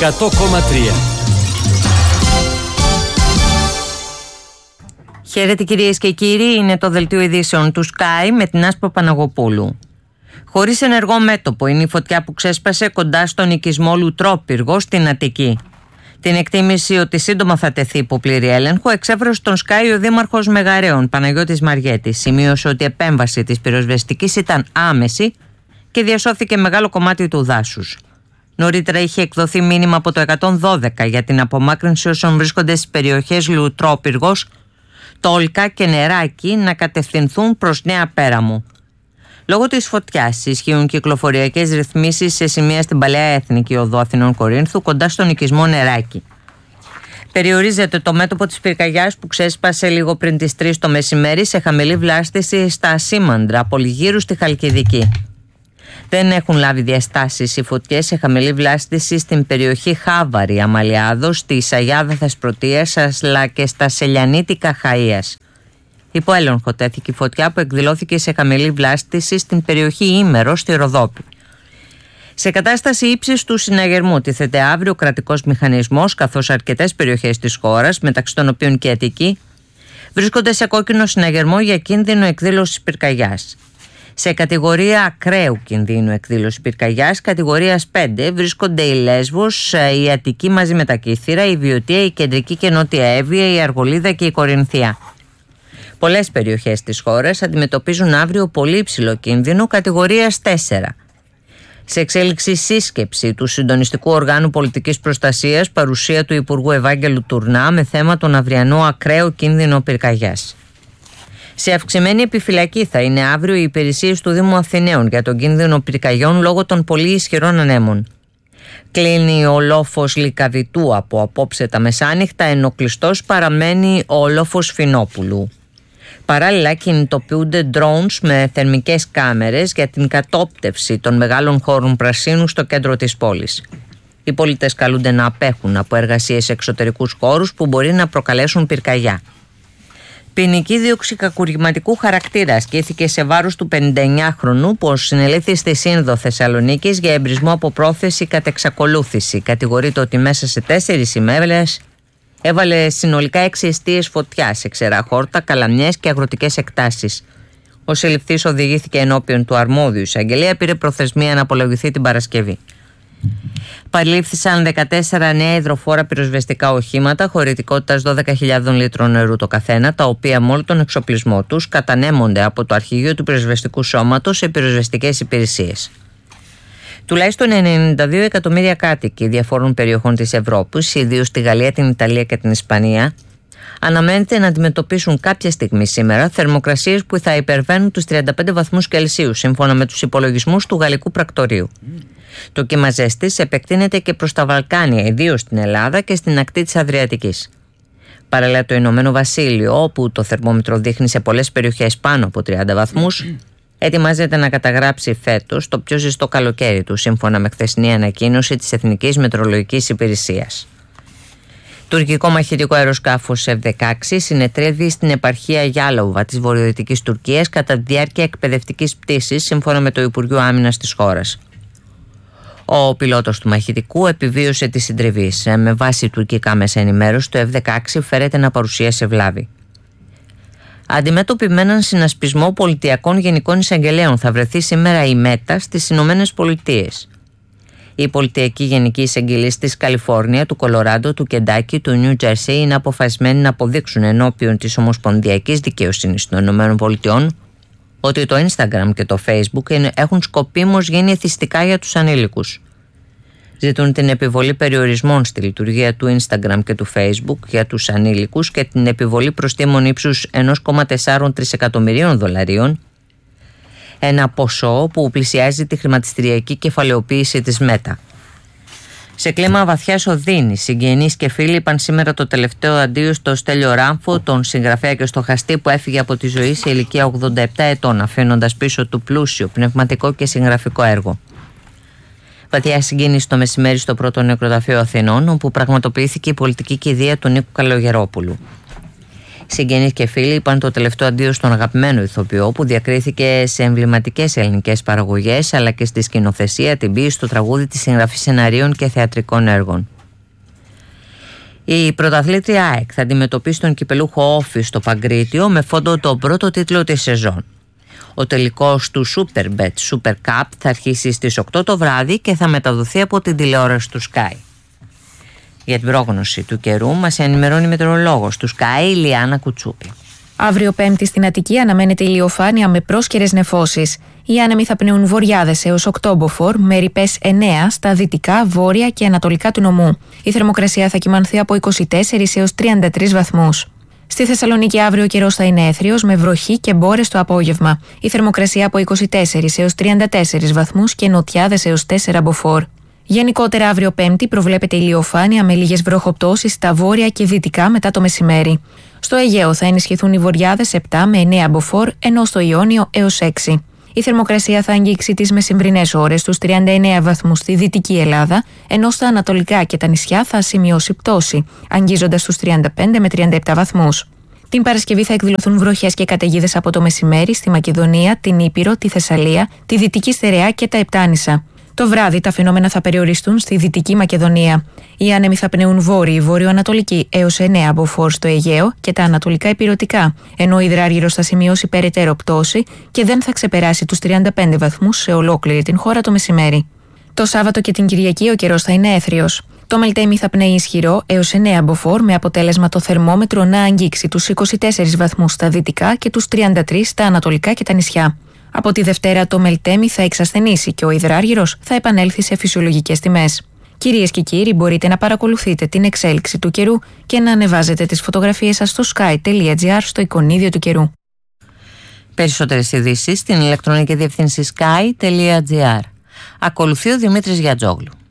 100,3. Χαίρετε κυρίες και κύριοι, είναι το δελτίο ειδήσεων του Sky με την Άσπρο Παναγοπούλου. Χωρίς ενεργό μέτωπο είναι η φωτιά που ξέσπασε κοντά στον οικισμό Λουτρόπυργο στην Αττική. Την εκτίμηση ότι σύντομα θα τεθεί υπό πλήρη έλεγχο εξέφρασε στον Sky ο Δήμαρχος Μεγαρέων Παναγιώτης Μαριέτης. Σημείωσε ότι η επέμβαση της πυροσβεστικής ήταν άμεση και διασώθηκε μεγάλο κομμάτι του δάσους. Νωρίτερα είχε εκδοθεί μήνυμα από το 112 για την απομάκρυνση όσων βρίσκονται στις περιοχές Λουτρόπυργος, Τόλκα και Νεράκι να κατευθυνθούν προς Νέα Πέραμο. Λόγω της φωτιάς ισχύουν κυκλοφοριακές ρυθμίσεις σε σημεία στην Παλαιά Εθνική Οδό Αθηνών Κορίνθου κοντά στον οικισμό Νεράκι. Περιορίζεται το μέτωπο της πυρκαγιάς που ξέσπασε λίγο πριν τις 3 το μεσημέρι σε χαμηλή βλάστηση στα Ασήμαντρα, Πολυγύρου στη Χαλκιδική. Δεν έχουν λάβει διαστάσεις οι φωτιές σε χαμηλή βλάστηση στην περιοχή Χάβαρη, Αμαλιάδος, στη Σαγιάδα Θεσπρωτείας αλλά και στα Σελιανίτικα Χαΐας. Υπό έλεγχο τέθηκε η φωτιά που εκδηλώθηκε σε χαμηλή βλάστηση στην περιοχή Ήμερο στη Ροδόπη. Σε κατάσταση ύψης του συναγερμού τίθεται αύριο ο κρατικός μηχανισμός, καθώς αρκετές περιοχές της χώρας, μεταξύ των οποίων και η Αττική, βρίσκονται σε κόκκινο συναγερμό για κίνδυνο εκδήλωσης πυρκαγιάς. Σε κατηγορία ακραίου κινδύνου εκδήλωση πυρκαγιάς, κατηγορίας 5, βρίσκονται η Λέσβος, η Αττική μαζί με τα Κύθυρα, η Βιωτία, η Κεντρική και Νότια Εύβοια, η Αργολίδα και η Κορινθία. Πολλές περιοχές της χώρας αντιμετωπίζουν αύριο πολύ υψηλό κίνδυνο κατηγορίας 4. Σε εξέλιξη σύσκεψη του Συντονιστικού Οργάνου Πολιτικής Προστασίας, παρουσία του Υπουργού Ευάγγελου Τουρνά με θέμα τον αυριανό ακραίο κίνδυνο πυρκαγιάς. Σε αυξημένη επιφυλακή θα είναι αύριο οι υπηρεσίες του Δήμου Αθηναίων για τον κίνδυνο πυρκαγιών λόγω των πολύ ισχυρών ανέμων. Κλείνει ο λόφος Λυκαβητού από απόψε τα μεσάνυχτα, ενώ κλειστός παραμένει ο λόφος Φινόπουλου. Παράλληλα κινητοποιούνται drones με θερμικές κάμερες για την κατόπτευση των μεγάλων χώρων πρασίνου στο κέντρο της πόλης. Οι πολίτες καλούνται να απέχουν από εργασίες σε εξωτερικούς χώρους που μπορεί να προκαλέσουν πυρκαγιά. Ποινική δίωξη κακουργηματικού χαρακτήρα ασκήθηκε σε βάρος του 59χρονου που συνελήφθη στη Σύνδο Θεσσαλονίκης για εμπρισμό από πρόθεση κατ' εξακολούθηση. Κατηγορείται ότι μέσα σε 4 ημέρες έβαλε συνολικά 6 εστίες φωτιά σε ξερά χόρτα, καλαμιές και αγροτικές εκτάσεις. Ο συλληφθής οδηγήθηκε ενώπιον του αρμόδιου εισαγγελέα, πήρε προθεσμία να απολογηθεί την Παρασκευή. Παρλήφθησαν 14 νέα υδροφόρα πυροσβεστικά οχήματα χωρητικότητας 12.000 λίτρων νερού το καθένα, τα οποία με όλο τον εξοπλισμό τους κατανέμονται από το Αρχηγείο του Πυροσβεστικού Σώματος σε πυροσβεστικές υπηρεσίες. Τουλάχιστον 92 εκατομμύρια κάτοικοι διαφόρων περιοχών της Ευρώπης, ιδίως στη Γαλλία, την Ιταλία και την Ισπανία, αναμένεται να αντιμετωπίσουν κάποια στιγμή σήμερα θερμοκρασίες που θα υπερβαίνουν τους 35 βαθμούς Κελσίου, σύμφωνα με τους υπολογισμούς του Γαλλικού Πρακτορείου. Το κύμα ζέστης επεκτείνεται και προς τα Βαλκάνια, ιδίως στην Ελλάδα και στην ακτή της Αδριατικής. Παράλληλα, το Ηνωμένο Βασίλειο, όπου το θερμόμετρο δείχνει σε πολλές περιοχές πάνω από 30 βαθμούς, ετοιμάζεται να καταγράψει φέτος το πιο ζεστό καλοκαίρι του, σύμφωνα με χθεσινή ανακοίνωση της Εθνικής Μετεωρολογικής Υπηρεσίας. Τουρκικό μαχητικό αεροσκάφος F-16 συνετρεύει στην επαρχία Γιάλοβα της βορειοδυτικής Τουρκίας κατά τη διάρκεια εκπαιδευτικής πτήσης, σύμφωνα με το Υπουργείο Άμυνας της χώρας. Ο πιλότος του μαχητικού επιβίωσε τη συντριβή. Με βάση τουρκικά μέσα ενημέρωση, το F-16 φέρεται να παρουσίασε βλάβη. Αντιμέτωποι με έναν συνασπισμό πολιτιακών γενικών εισαγγελέων θα βρεθεί σήμερα η ΜΕΤΑ στις Ηνωμένες Πολιτείες. Οι πολιτιακοί γενικοί εισαγγελείς της Καλιφόρνια, του Κολοράντο, του Κεντάκι, του Νιου Τζέρσι είναι αποφασισμένοι να αποδείξουν ενώπιον της Ομοσπονδιακής Δικαιοσύνης των Ηνωμένων Πολιτειών ότι το Instagram και το Facebook έχουν σκοπίμως γίνει εθιστικά για τους ανήλικους. Ζητούν την επιβολή περιορισμών στη λειτουργία του Instagram και του Facebook για τους ανήλικους και την επιβολή προστίμων ύψους 1,4 τρισεκατομμυρίων δολαρίων, ένα ποσό που πλησιάζει τη χρηματιστηριακή κεφαλαιοποίηση της ΜΕΤΑ. Σε κλίμα βαθιάς οδύνης, συγγενείς και φίλοι είπαν σήμερα το τελευταίο αντίο στο Στέλιο Ράμφο, τον συγγραφέα και στοχαστή που έφυγε από τη ζωή σε ηλικία 87 ετών, αφήνοντας πίσω του πλούσιο, πνευματικό και συγγραφικό έργο. Βαθιά συγκίνηση το μεσημέρι στο πρώτο νεκροταφείο Αθηνών, όπου πραγματοποιήθηκε η πολιτική κηδεία του Νίκου Καλογερόπουλου. Συγγενείς και φίλοι είπαν το τελευταίο αντίο στον αγαπημένο ηθοποιό που διακρίθηκε σε εμβληματικές ελληνικές παραγωγές αλλά και στη σκηνοθεσία, την ποίηση, στο τραγούδι, τη συγγραφή σεναρίων και θεατρικών έργων. Η πρωταθλήτρια ΑΕΚ θα αντιμετωπίσει τον κυπελούχο Όφη στο Παγκρίτιο με φόντο τον πρώτο τίτλο της σεζόν. Ο τελικός του Superbet Super Cup θα αρχίσει στις 8 το βράδυ και θα μεταδοθεί από την τηλεόραση του Sky. Για την πρόγνωση του καιρού μας ενημερώνει η μετεωρολόγος του Sky, η Λιάννα Κουτσούπη. Αύριο Πέμπτη στην Αττική αναμένεται ηλιοφάνεια με πρόσκαιρες νεφώσεις. Οι άνεμοι θα πνέουν βορειάδες έως 8 μποφόρ, με ρηπές 9 στα δυτικά, βόρεια και ανατολικά του νομού. Η θερμοκρασία θα κυμανθεί από 24 έως 33 βαθμούς. Στη Θεσσαλονίκη αύριο ο καιρός θα είναι έθριος με βροχή και μπόρες το απόγευμα. Η θερμοκρασία από 24 έως 34 βαθμούς και νοτιάδες έως 4 μποφόρ. Γενικότερα αύριο Πέμπτη προβλέπεται ηλιοφάνεια με λίγες βροχοπτώσεις στα βόρεια και δυτικά μετά το μεσημέρι. Στο Αιγαίο θα ενισχυθούν οι βορειάδες 7 με 9 μποφόρ, ενώ στο Ιόνιο έως 6. Η θερμοκρασία θα αγγίξει τις μεσημβρινές ώρες στους 39 βαθμούς στη Δυτική Ελλάδα, ενώ στα ανατολικά και τα νησιά θα σημειώσει πτώση, αγγίζοντας στους 35 με 37 βαθμούς. Την Παρασκευή θα εκδηλωθούν βροχές και καταιγίδες από το μεσημέρι στη Μακεδονία, την Ήπειρο, τη Θεσσαλία, τη Δυτική Στερεά και τα Επτάνησα. Το βράδυ τα φαινόμενα θα περιοριστούν στη Δυτική Μακεδονία. Οι άνεμοι θα πνέουν βόρειοι, βορειοανατολικοί έως 9 μποφόρ στο Αιγαίο και τα ανατολικά ηπειρωτικά, ενώ ο υδράργυρος θα σημειώσει περαιτέρω πτώση και δεν θα ξεπεράσει τους 35 βαθμούς σε ολόκληρη την χώρα το μεσημέρι. Το Σάββατο και την Κυριακή ο καιρός θα είναι έθριος. Το Μελτέμι θα πνέει ισχυρό έως 9 μποφόρ, με αποτέλεσμα το θερμόμετρο να αγγίξει τους 24 βαθμούς στα δυτικά και τους 33 στα ανατολικά και τα νησιά. Από τη Δευτέρα το Μελτέμι θα εξασθενήσει και ο υδράργυρος θα επανέλθει σε φυσιολογικές τιμές. Κυρίες και κύριοι, μπορείτε να παρακολουθείτε την εξέλιξη του καιρού και να ανεβάζετε τις φωτογραφίες σας στο sky.gr στο εικονίδιο του καιρού. Περισσότερες ειδήσεις στην ηλεκτρονική διεύθυνση sky.gr. Ακολουθεί ο Δημήτρης Γιατζόγλου.